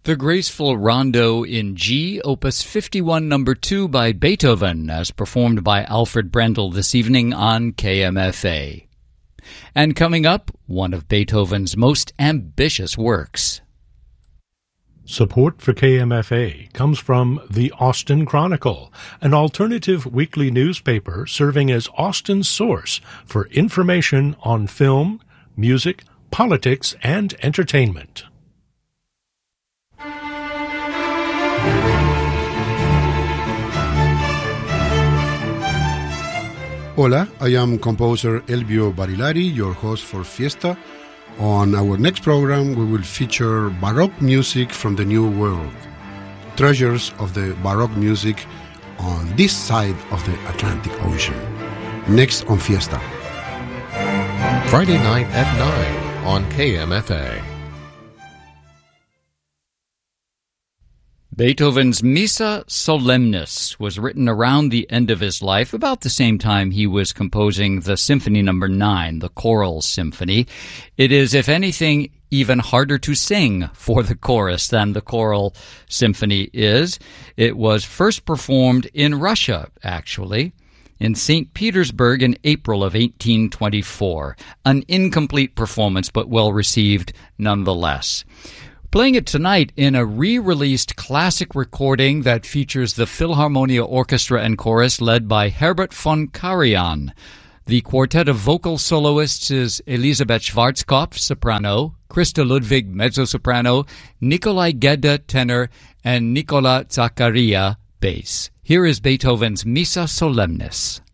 The graceful rondo in G, Opus 51, No. 2 by Beethoven, as performed by Alfred Brendel this evening on KMFA. And coming up, one of Beethoven's most ambitious works. Support for KMFA comes from the Austin Chronicle, an alternative weekly newspaper serving as Austin's source for information on film, music, politics, and entertainment. Hola, I am composer Elvio Barilari, your host for Fiesta. On our next program, we will feature Baroque music from the New World, treasures of the Baroque music on this side of the Atlantic Ocean. Next on Fiesta. Friday night at 9 on KMFA. Beethoven's Missa Solemnis was written around the end of his life, about the same time he was composing the Symphony No. 9, the Choral Symphony. It is, if anything, even harder to sing for the chorus than the Choral Symphony is. It was first performed in Russia, actually, in St. Petersburg in April of 1824. An incomplete performance, but well received nonetheless. Playing it tonight in a re-released classic recording that features the Philharmonia Orchestra and Chorus led by Herbert von Karajan. The quartet of vocal soloists is Elisabeth Schwarzkopf, soprano, Christa Ludwig, mezzo-soprano, Nikolai Gedda, tenor, and Nicola Zaccaria, bass. Here is Beethoven's Missa Solemnis.